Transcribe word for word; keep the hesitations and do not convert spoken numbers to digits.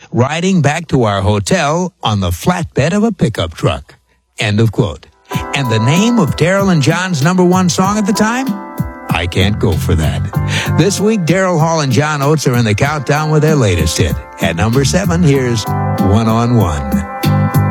riding back to our hotel on the flatbed of a pickup truck. End of quote. And the name of Daryl and John's number one song at the time? I can't go for that. This week, Daryl Hall and John Oates are in the countdown with their latest hit. At number seven, here's One on One.